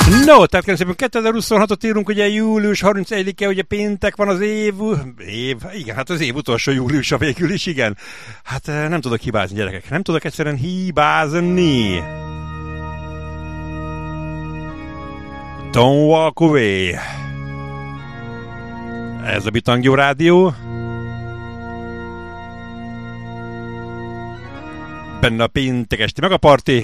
No, tehát kérem szépen 2026-ot írunk, ugye július 31-e, ugye péntek van az év, igen, hát az év utolsó júliusa végül is, igen. Hát nem tudok hibázni, gyerekek, nem tudok egyszerűen hibázni. Don't walk away. Ez a Bitangyó Rádió. Benne a péntek esti megaparti.